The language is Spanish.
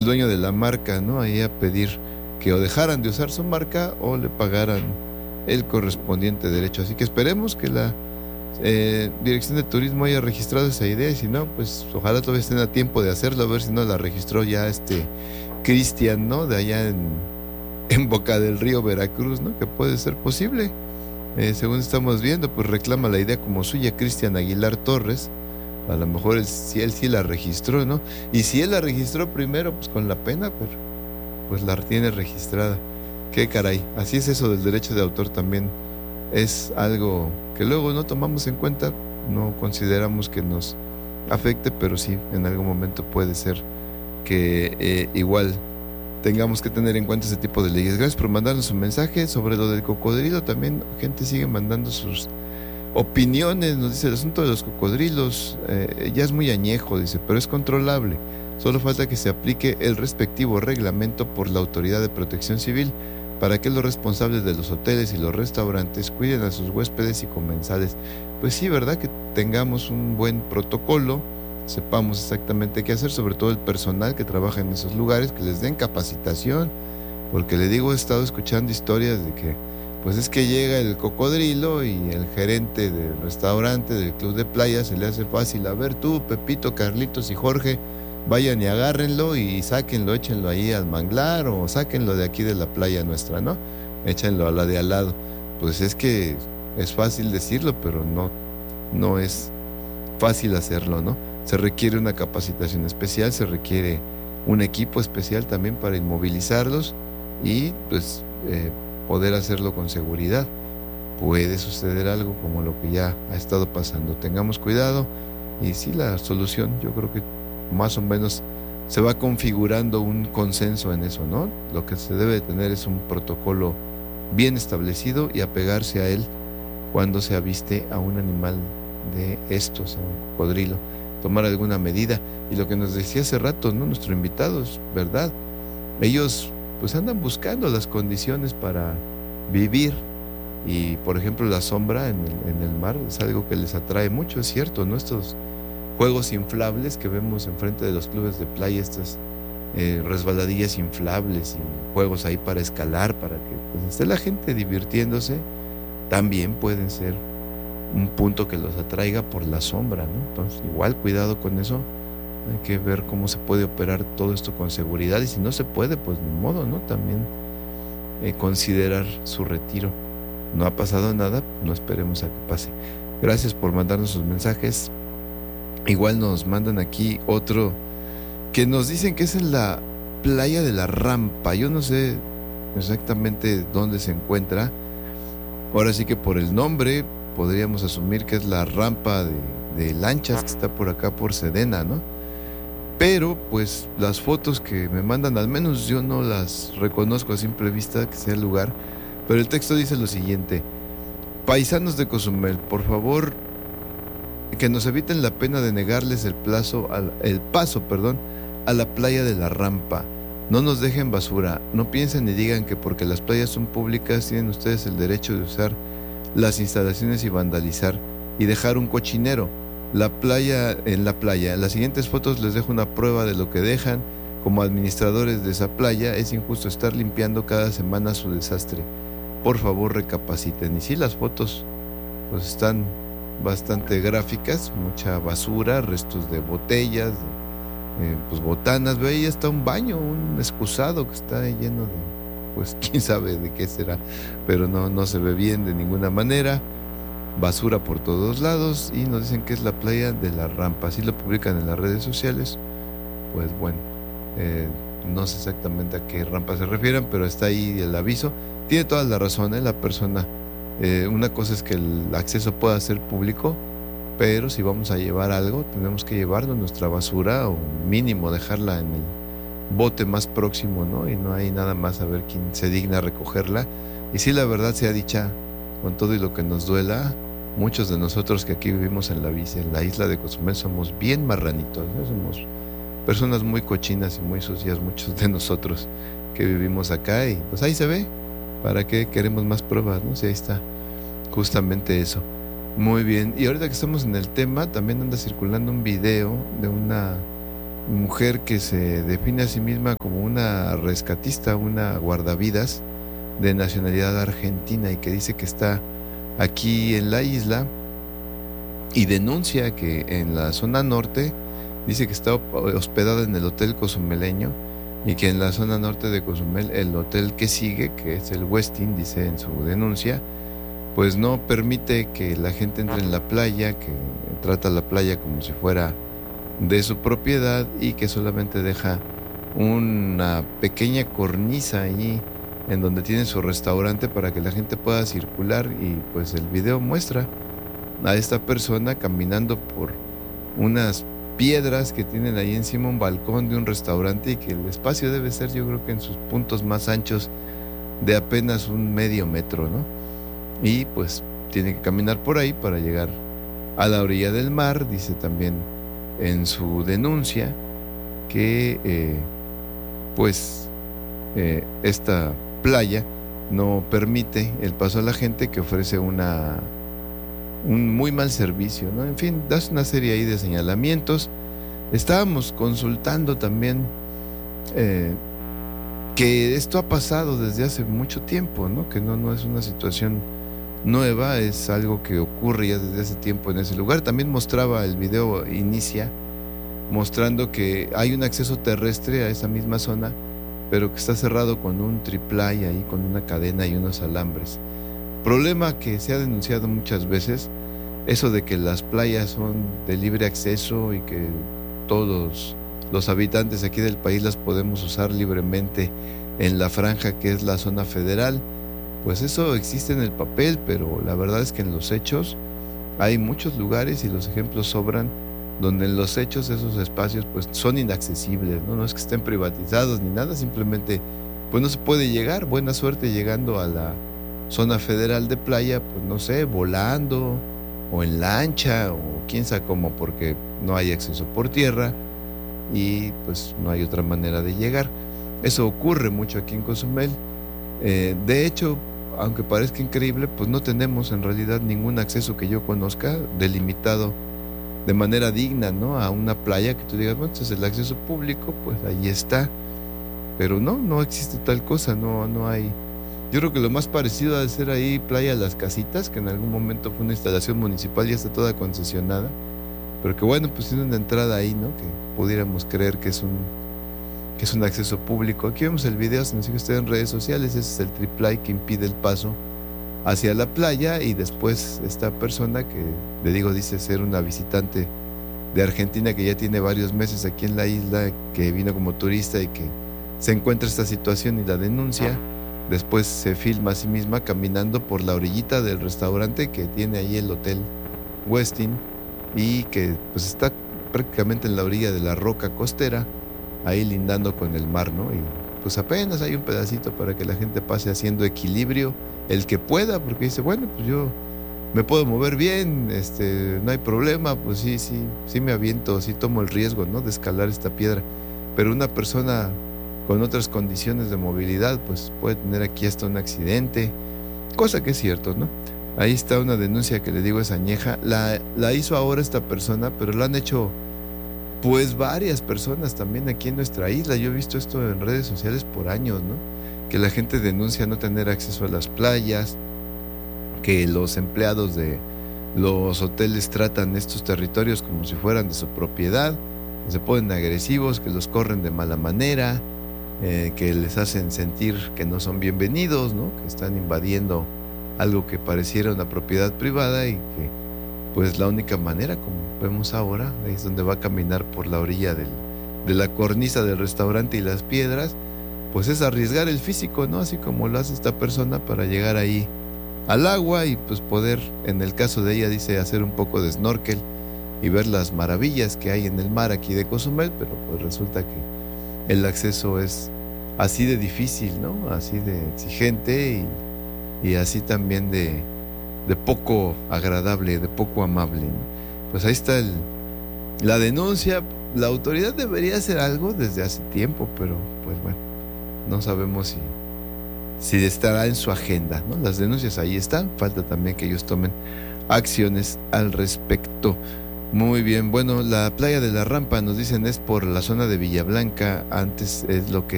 dueño de la marca, ¿no? Ahí a pedir que o dejaran de usar su marca o le pagaran el correspondiente derecho. Así que esperemos que la Dirección de Turismo haya registrado esa idea, y si no, pues ojalá todavía estén a tiempo de hacerlo, a ver si no la registró ya Cristian, ¿no? De allá en Boca del Río, Veracruz, ¿no? Que puede ser posible. Según estamos viendo, pues reclama la idea como suya Cristian Aguilar Torres. A lo mejor él sí la registró, ¿no? Y si él la registró primero, pues con la pena, pero pues la tiene registrada. Qué caray. Así es eso del derecho de autor también. Es algo que luego no tomamos en cuenta, no consideramos que nos afecte, pero sí, en algún momento puede ser que igual tengamos que tener en cuenta ese tipo de leyes. Gracias por mandarnos un mensaje sobre lo del cocodrilo. También gente sigue mandando sus opiniones. Nos dice: el asunto de los cocodrilos ya es muy añejo, dice, pero es controlable. Solo falta que se aplique el respectivo reglamento por la Autoridad de Protección Civil para que los responsables de los hoteles y los restaurantes cuiden a sus huéspedes y comensales. Pues sí, ¿verdad? Que tengamos un buen protocolo, sepamos exactamente qué hacer, sobre todo el personal que trabaja en esos lugares, que les den capacitación, porque le digo, he estado escuchando historias de que pues es que llega el cocodrilo y el gerente del restaurante, del club de playa, se le hace fácil: a ver tú, Pepito, Carlitos y Jorge, vayan y agárrenlo y sáquenlo, échenlo ahí al manglar, o sáquenlo de aquí de la playa nuestra, ¿no? Échenlo a la de al lado. Pues es que es fácil decirlo, pero no es fácil hacerlo, ¿no? Se requiere una capacitación especial, se requiere un equipo especial también para inmovilizarlos y pues poder hacerlo con seguridad. Puede suceder algo como lo que ya ha estado pasando. Tengamos cuidado, y sí, la solución, yo creo que más o menos se va configurando un consenso en eso, ¿no? Lo que se debe de tener es un protocolo bien establecido y apegarse a él cuando se aviste a un animal de estos, a un cocodrilo, tomar alguna medida. Y lo que nos decía hace rato, ¿no? Nuestro invitado, es verdad. Ellos pues andan buscando las condiciones para vivir, y por ejemplo la sombra en el mar es algo que les atrae mucho, es cierto, ¿no? Estos juegos inflables que vemos enfrente de los clubes de playa, estas resbaladillas inflables y juegos ahí para escalar, para que pues esté la gente divirtiéndose, también pueden ser un punto que los atraiga por la sombra, ¿no? Entonces igual cuidado con eso. Hay que ver cómo se puede operar todo esto con seguridad, y si no se puede, pues ni modo, ¿no? También considerar su retiro. No ha pasado nada, no esperemos a que pase. Gracias por mandarnos sus mensajes. Igual nos mandan aquí otro que nos dicen que es en la playa de la Rampa. Yo no sé exactamente dónde se encuentra. Ahora sí que por el nombre podríamos asumir que es la rampa de lanchas que está por acá por Sedena, ¿no? Pero pues las fotos que me mandan, al menos yo no las reconozco a simple vista que sea el lugar, pero el texto dice lo siguiente: paisanos de Cozumel, por favor, que nos eviten la pena de negarles el paso a la playa de la Rampa. No nos dejen basura, no piensen ni digan que porque las playas son públicas tienen ustedes el derecho de usar las instalaciones y vandalizar y dejar un cochinero. En la playa. En las siguientes fotos les dejo una prueba de lo que dejan. Como administradores de esa playa, es injusto estar limpiando cada semana su desastre. Por favor, recapaciten. Y sí, las fotos pues están bastante gráficas, mucha basura, restos de botellas, pues botanas. Ve, ahí está un baño, un excusado que está lleno de, pues quién sabe de qué será, pero no se ve bien de ninguna manera. Basura por todos lados, y nos dicen que es la playa de la Rampa. Así lo publican en las redes sociales. Pues bueno, no sé exactamente a qué rampa se refieren, pero está ahí el aviso. Tiene toda la razón, la persona. Una cosa es que el acceso pueda ser público, pero si vamos a llevar algo, tenemos que llevarnos nuestra basura, o mínimo dejarla en el bote más próximo, ¿no? Y no hay nada más a ver quién se digna a recogerla. Y si la verdad sea dicha, con todo y lo que nos duela, muchos de nosotros que aquí vivimos en la isla de Cozumel somos bien marranitos, ¿no? Somos personas muy cochinas y muy sucias, muchos de nosotros que vivimos acá, y pues ahí se ve. ¿Para qué queremos más pruebas, no? Si ahí está justamente eso. Muy bien, y ahorita que estamos en el tema, también anda circulando un video de una mujer que se define a sí misma como una rescatista, una guardavidas de nacionalidad argentina y que dice que está aquí en la isla y denuncia que en la zona norte, dice que está hospedada en el Hotel Cozumeleño y que en la zona norte de Cozumel, el hotel que sigue, que es el Westin, dice en su denuncia, pues no permite que la gente entre en la playa, que trata la playa como si fuera de su propiedad y que solamente deja una pequeña cornisa allí en donde tiene su restaurante para que la gente pueda circular. Y pues el video muestra a esta persona caminando por unas piedras que tienen ahí encima un balcón de un restaurante y que el espacio debe ser, yo creo que en sus puntos más anchos, de apenas un medio metro, ¿no? Y pues tiene que caminar por ahí para llegar a la orilla del mar. Dice también en su denuncia que esta playa no permite el paso a la gente, que ofrece un muy mal servicio, ¿no? En fin, das una serie ahí de señalamientos. Estábamos consultando también que esto ha pasado desde hace mucho tiempo, ¿no? Que no es una situación nueva, es algo que ocurre ya desde hace tiempo en ese lugar. También mostraba el video, inicia mostrando que hay un acceso terrestre a esa misma zona, pero que está cerrado con un triplay ahí, con una cadena y unos alambres. Problema que se ha denunciado muchas veces, eso de que las playas son de libre acceso y que todos los habitantes aquí del país las podemos usar libremente en la franja que es la zona federal. Pues eso existe en el papel, pero la verdad es que en los hechos hay muchos lugares, y los ejemplos sobran, donde en los hechos esos espacios pues son inaccesibles, ¿no? No es que estén privatizados ni nada, simplemente pues no se puede llegar. Buena suerte llegando a la zona federal de playa, pues no sé, volando o en lancha o quién sabe cómo, porque no hay acceso por tierra y pues no hay otra manera de llegar. Eso ocurre mucho aquí en Cozumel. De hecho, aunque parezca increíble, pues no tenemos en realidad ningún acceso que yo conozca delimitado de manera digna, ¿no? A una playa que tú digas, bueno, entonces el acceso público, pues ahí está. Pero no existe tal cosa, no hay. Yo creo que lo más parecido ha de ser ahí Playa Las Casitas, que en algún momento fue una instalación municipal y está toda concesionada, pero que bueno, pues tiene una entrada ahí, ¿no? Que pudiéramos creer que es un acceso público. Aquí vemos el video, si nos sigue usted en redes sociales, ese es el triplay que impide el paso hacia la playa. Y después esta persona que, le digo, dice ser una visitante de Argentina que ya tiene varios meses aquí en la isla, que vino como turista y que se encuentra esta situación y la denuncia. Después se filma a sí misma caminando por la orillita del restaurante que tiene ahí el Hotel Westin y que pues está prácticamente en la orilla de la roca costera, ahí lindando con el mar, ¿no? Y pues apenas hay un pedacito para que la gente pase haciendo equilibrio, el que pueda, porque dice, bueno, pues yo me puedo mover bien, no hay problema, pues sí me aviento, sí tomo el riesgo, ¿no? De escalar esta piedra. Pero una persona con otras condiciones de movilidad, pues puede tener aquí hasta un accidente, cosa que es cierto, ¿no? Ahí está una denuncia que le digo es añeja, la hizo ahora esta persona, pero la han hecho pues varias personas también aquí en nuestra isla. Yo he visto esto en redes sociales por años, ¿no? Que la gente denuncia no tener acceso a las playas, que los empleados de los hoteles tratan estos territorios como si fueran de su propiedad, que se ponen agresivos, que los corren de mala manera, que les hacen sentir que no son bienvenidos, ¿no? Que están invadiendo algo que pareciera una propiedad privada y que pues la única manera, como vemos ahora, es donde va a caminar por la orilla de la cornisa del restaurante y las piedras, pues es arriesgar el físico, ¿no? Así como lo hace esta persona para llegar ahí al agua y pues poder, en el caso de ella, dice, hacer un poco de snorkel y ver las maravillas que hay en el mar aquí de Cozumel, pero pues resulta que el acceso es así de difícil, ¿no? Así de exigente y así también de poco agradable, de poco amable, ¿no? Pues ahí está la denuncia. La autoridad debería hacer algo desde hace tiempo, pero pues bueno, no sabemos si estará en su agenda, ¿no? Las denuncias ahí están, falta también que ellos tomen acciones al respecto. Muy bien, bueno, la playa de la Rampa nos dicen es por la zona de Villablanca, antes es lo que